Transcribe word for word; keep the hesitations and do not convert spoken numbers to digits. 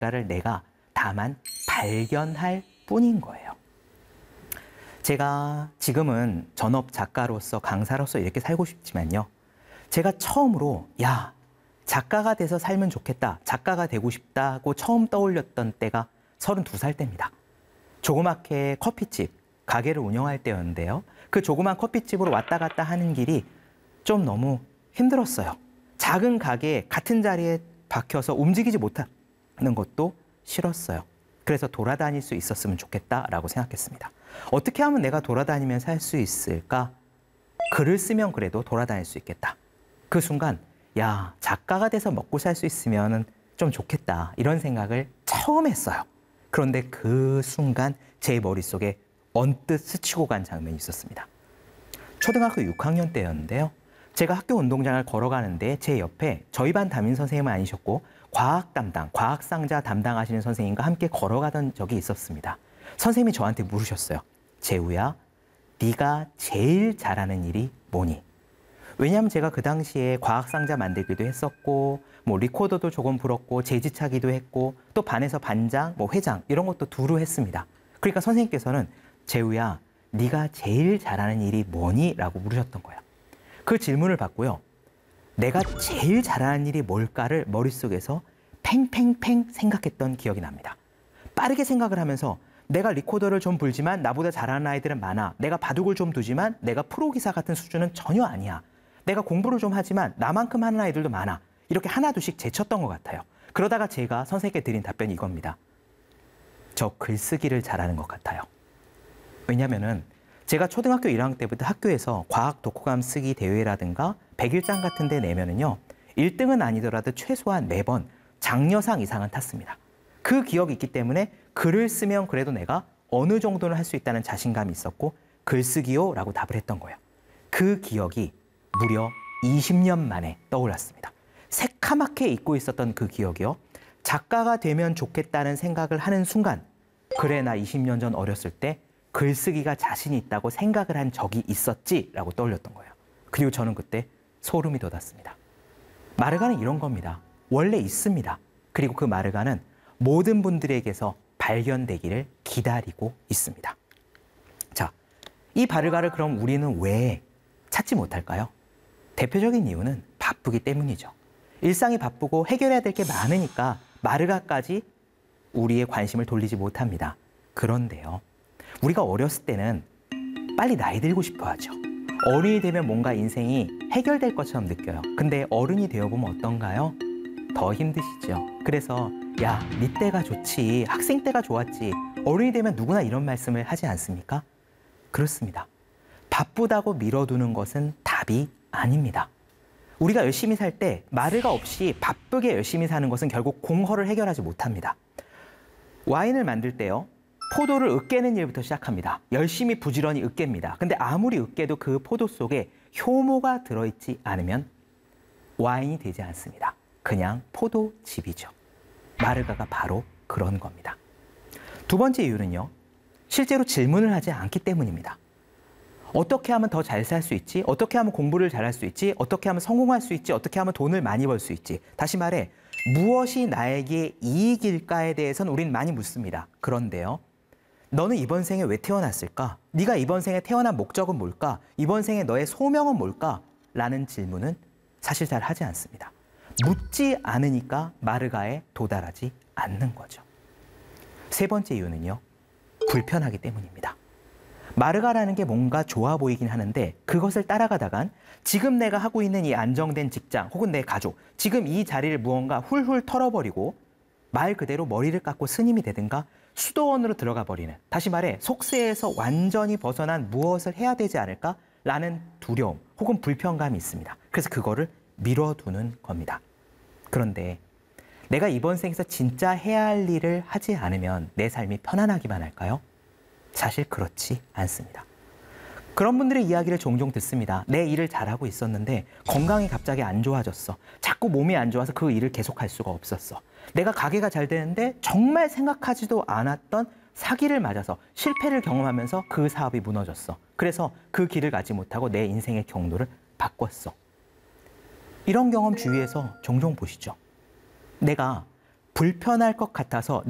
있을까를 내가 다만 발견할 뿐인 거예요. 제가 지금은 전업 작가로서 강사로서 이렇게 살고 싶지만요. 제가 처음으로 야, 작가가 돼서 살면 좋겠다, 작가가 되고 싶다고 처음 떠올렸던 때가 서른두 살 때입니다. 조그맣게 커피집, 가게를 운영할 때였는데요. 그 조그만 커피집으로 왔다 갔다 하는 길이 좀 너무 힘들었어요. 작은 가게에 같은 자리에 박혀서 움직이지 못하는 것도 싫었어요. 그래서 돌아다닐 수 있었으면 좋겠다라고 생각했습니다. 어떻게 하면 내가 돌아다니면 살 수 있을까? 글을 쓰면 그래도 돌아다닐 수 있겠다. 그 순간 야, 작가가 돼서 먹고 살 수 있으면 좀 좋겠다, 이런 생각을 처음 했어요. 그런데 그 순간 제 머릿속에 언뜻 스치고 간 장면이 있었습니다. 초등학교 육 학년 때였는데요. 제가 학교 운동장을 걸어가는데 제 옆에 저희 반 담임 선생님은 아니셨고 과학 담당, 과학상자 담당하시는 선생님과 함께 걸어가던 적이 있었습니다. 선생님이 저한테 물으셨어요. 재우야, 네가 제일 잘하는 일이 뭐니? 왜냐하면 제가 그 당시에 과학상자 만들기도 했었고 뭐 리코더도 조금 불었고 제지차기도 했고 또 반에서 반장, 뭐 회장 이런 것도 두루 했습니다. 그러니까 선생님께서는 재우야, 네가 제일 잘하는 일이 뭐니? 라고 물으셨던 거예요. 그 질문을 받고요. 내가 제일 잘하는 일이 뭘까를 머릿속에서 팽팽팽 생각했던 기억이 납니다. 빠르게 생각을 하면서 내가 리코더를 좀 불지만 나보다 잘하는 아이들은 많아. 내가 바둑을 좀 두지만 내가 프로기사 같은 수준은 전혀 아니야. 내가 공부를 좀 하지만 나만큼 하는 아이들도 많아. 이렇게 하나둘씩 제쳤던 것 같아요. 그러다가 제가 선생님께 드린 답변이 이겁니다. 저 글쓰기를 잘하는 것 같아요. 왜냐면은 제가 초등학교 일 학년 때부터 학교에서 과학 독후감 쓰기 대회라든가 백일장 같은 데 내면은요, 일 등은 아니더라도 최소한 매번 장려상 이상은 탔습니다. 그 기억이 있기 때문에 글을 쓰면 그래도 내가 어느 정도는 할 수 있다는 자신감이 있었고 글쓰기요 라고 답을 했던 거예요. 그 기억이 무려 이십 년 만에 떠올랐습니다. 새카맣게 잊고 있었던 그 기억이요. 작가가 되면 좋겠다는 생각을 하는 순간, 그래 나 이십 년 전 어렸을 때 글쓰기가 자신이 있다고 생각을 한 적이 있었지라고 떠올렸던 거예요. 그리고 저는 그때 소름이 돋았습니다. 마르가는 이런 겁니다. 원래 있습니다. 그리고 그 마르가는 모든 분들에게서 발견되기를 기다리고 있습니다. 자, 이 마르가를 그럼 우리는 왜 찾지 못할까요? 대표적인 이유는 바쁘기 때문이죠. 일상이 바쁘고 해결해야 될 게 많으니까 마르가까지 우리의 관심을 돌리지 못합니다. 그런데요, 우리가 어렸을 때는 빨리 나이 들고 싶어 하죠. 어른이 되면 뭔가 인생이 해결될 것처럼 느껴요. 근데 어른이 되어보면 어떤가요? 더 힘드시죠. 그래서 야, 네 때가 좋지, 학생 때가 좋았지, 어른이 되면 누구나 이런 말씀을 하지 않습니까? 그렇습니다. 바쁘다고 미뤄두는 것은 답이 아닙니다. 우리가 열심히 살 때 마르가 없이 바쁘게 열심히 사는 것은 결국 공허를 해결하지 못합니다. 와인을 만들 때요, 포도를 으깨는 일부터 시작합니다. 열심히 부지런히 으깹니다. 근데 아무리 으깨도 그 포도 속에 효모가 들어있지 않으면 와인이 되지 않습니다. 그냥 포도즙이죠. 마르가가 바로 그런 겁니다. 두 번째 이유는요, 실제로 질문을 하지 않기 때문입니다. 어떻게 하면 더 잘 살 수 있지? 어떻게 하면 공부를 잘할 수 있지? 어떻게 하면 성공할 수 있지? 어떻게 하면 돈을 많이 벌 수 있지? 다시 말해, 무엇이 나에게 이익일까에 대해서는 우린 많이 묻습니다. 그런데요, 너는 이번 생에 왜 태어났을까? 네가 이번 생에 태어난 목적은 뭘까? 이번 생에 너의 소명은 뭘까? 라는 질문은 사실 잘 하지 않습니다. 묻지 않으니까 마르가에 도달하지 않는 거죠. 세 번째 이유는요, 불편하기 때문입니다. 마르가라는 게 뭔가 좋아 보이긴 하는데 그것을 따라가다간 지금 내가 하고 있는 이 안정된 직장 혹은 내 가족, 지금 이 자리를 무언가 훌훌 털어버리고 말 그대로 머리를 깎고 스님이 되든가 수도원으로 들어가 버리는, 다시 말해 속세에서 완전히 벗어난 무엇을 해야 되지 않을까라는 두려움 혹은 불편감이 있습니다. 그래서 그거를 미뤄두는 겁니다. 그런데 내가 이번 생에서 진짜 해야 할 일을 하지 않으면 내 삶이 편안하기만 할까요? 사실 그렇지 않습니다. 그런 분들의 이야기를 종종 듣습니다. 내 일을 잘하고 있었는데 건강이 갑자기 안 좋아졌어. 자꾸 몸이 안 좋아서 그 일을 계속할 수가 없었어. 내가 가게가 잘 되는데 정말 생각하지도 않았던 사기를 맞아서 실패를 경험하면서 그 사업이 무너졌어. 그래서 그 길을 가지 못하고 내 인생의 경로를 바꿨어. 이런 경험 주위에서 종종 보시죠. 내가 불편할 것 같아서